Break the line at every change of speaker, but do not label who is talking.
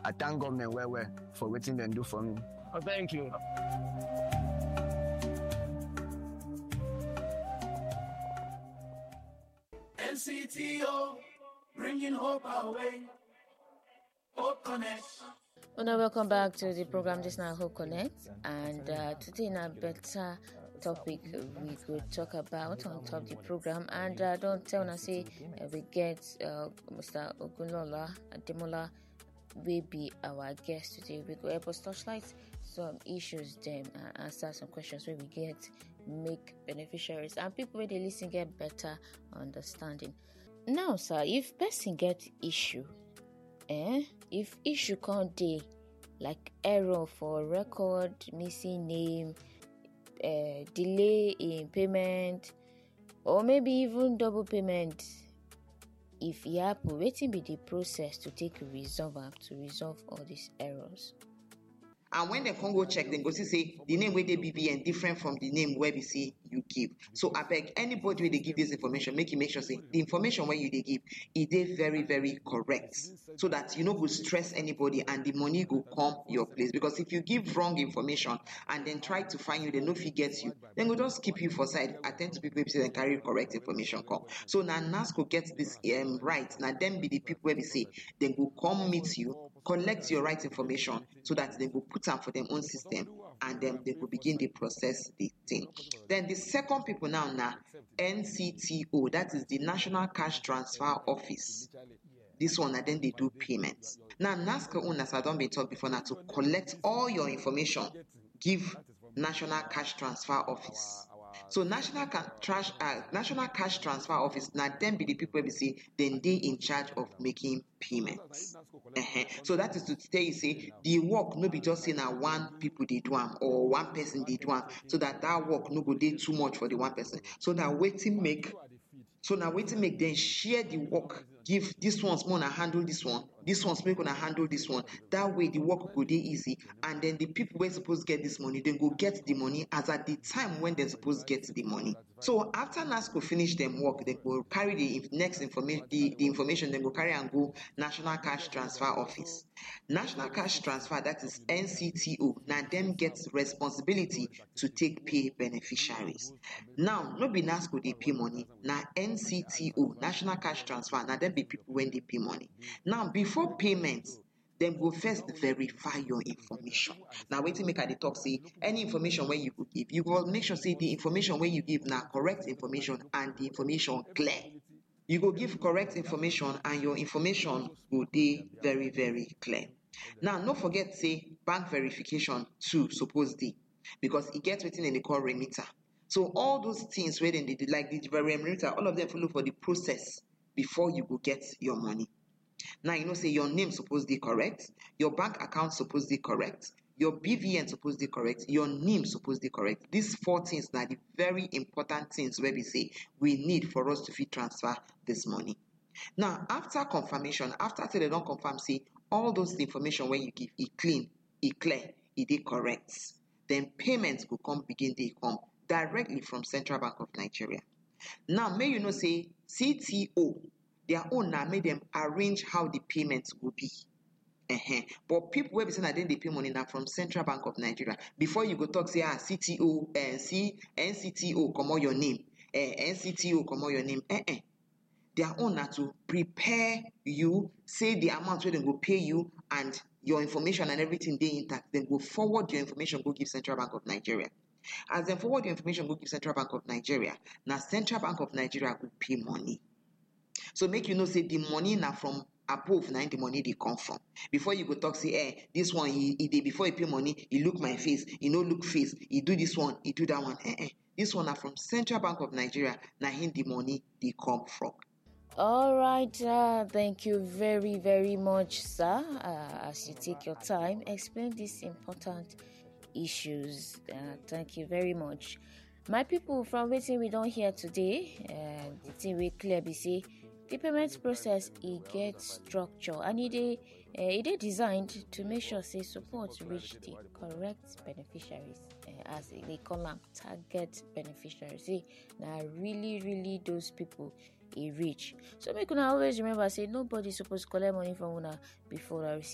I thank government well for waiting them do for me.
Oh, thank you.
NCTO, bringing hope our way. Hope Connect.
Well, now welcome back to the program. This now Hope Connect, and today in a better topic we could talk about on top the program. And don't tell us say we get Mr. Ogunlola Ademola will be our guest today. We go help us touchlight some issues, then answer some questions where we get make beneficiaries and people where they listen get better understanding. Now, sir, if person get issue, if issue can't dey like error for record, missing name, delay in payment, or maybe even double payment, if e happen, wetin be the process to take resolve all these errors?
And when dem come go check, dem go see say the name wey dey BVN different from the name wey be say you give. So abeg, anybody wey dey give this information, make you make sure say the information wey you dey give, e dey very very correct, so that you no go stress anybody and the money go come your place. Because if you give wrong information and then try to find you, dem no fit get you, dem go just keep you for side, at ten d to people wey be say dem carry correct information come. So na NASCO get this right, na dem be the people wey be say dem go come meet you, collect your right information, so that dem go put am for dem own system, and then they will begin to process the thing. Then the second people now NCTO, that is the National Cash Transfer Office. This one, and then they do payments. Now NASCO own, as I don't be told before, now to collect all your information, give National Cash Transfer Office. So National Cash Transfer Office, now them be the people we say then they in charge of making payments. So that is to tell you say the work no be just say now one people they do am or one person they do am, so that work no go dey too much for the one person. So now waiting make them share the work. Give this one's more handle this one, this one's make gonna handle this one. That way the work go dey easy, and then the people who supposed get this money, they go get the money as at the time when they're supposed to get the money. So after NASCO finish them work, they will carry the next information, the information they go carry and go National Cash Transfer Office. National Cash Transfer, that is NCTO. Now them gets responsibility to take pay beneficiaries. Now no be NASCO they pay money. Now NCTO, National Cash Transfer. Now them be people when they pay money. Now before payment, then go first verify your information. Now wait till make I talk say any information where you could give, you go make sure say the information where you give now correct information and the information clear. You go give correct information and your information will be very very clear. Now no forget say bank verification too suppose dey, because it gets written in the call remitter. So all those things where then they did like the remitter, all of them follow for the process before you go get your money. Now you know say your name supposed to be correct, your bank account supposed to be correct, your BVN supposed to be correct, your name supposed to be correct. These four things are the very important things where we say we need for us to fit transfer this money. Now after confirmation, after they don't confirm, say all those information where you give it clean, it clear, it is correct, then payments will come begin they come directly from Central Bank of Nigeria. Now may you know say CTO, their own now made them arrange how the payments will be. But people will be saying that then they pay money now from Central Bank of Nigeria. Before you go talk, say CTO, NCTO, come on your name, NCTO, come on your name. Their own now to prepare you, say the amount where they go pay you and your information and everything they intact. Then go forward your information, go give Central Bank of Nigeria. As then forward your information, go give Central Bank of Nigeria. Now Central Bank of Nigeria will pay money. So make you know say the money now from above now the money they come from. Before you go talk say this one he did before he pay money, he look my face, he no look face, he do this one, he do that one. This one are from Central Bank of Nigeria, now him the money they come from.
All right, thank you very very much, sir, as you take your time explain these important issues. Thank you very much. My people, from wetin we don hear today, the thing we clear be say the payment process get structure and it is designed to make sure say support reach the correct beneficiaries, as they call them target beneficiaries. See, now really those people reach. So make una always remember say nobody supposed to collect money from una before I receive